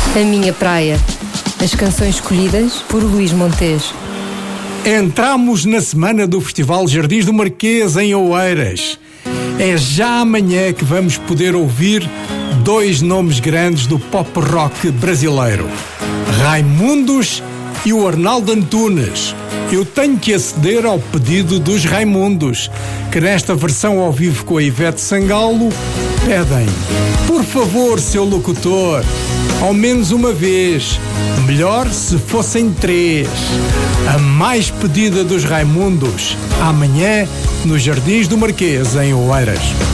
A minha praia. As canções escolhidas por Luís Montes. Entramos na semana do Festival Jardins do Marquês em Oeiras. É já amanhã que vamos poder ouvir dois nomes grandes do pop rock brasileiro, Raimundos e o Arnaldo Antunes. Eu tenho que aceder ao pedido dos Raimundos, que nesta versão ao vivo com a Ivete Sangalo pedem: por favor, seu locutor, ao menos uma vez, melhor se fossem três. A mais pedida dos Raimundos, amanhã nos Jardins do Marquês em Oeiras.